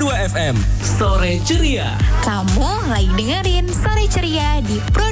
102,2 FM. Sore Ceria. Kamu lagi dengerin Sore Ceria di Pro